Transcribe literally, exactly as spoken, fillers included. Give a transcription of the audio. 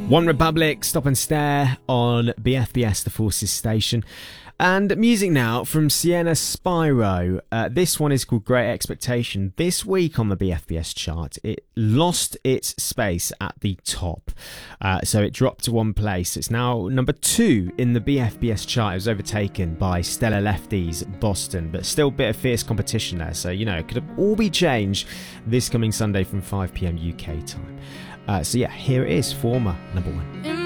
One Republic, Stop and Stare on B F B S The Forces station. And music now from Sienna Spyro. Uh, this one is called Great Expectation. This week on the B F B S chart, it lost its space at the top. Uh, so it dropped to one place. It's now number two in the B F B S chart. It was overtaken by Stellar Lefties Boston, but still a bit of fierce competition there. So, you know, it could all be changed this coming Sunday from five p.m. U K time. Uh, so yeah, here it is, former number one.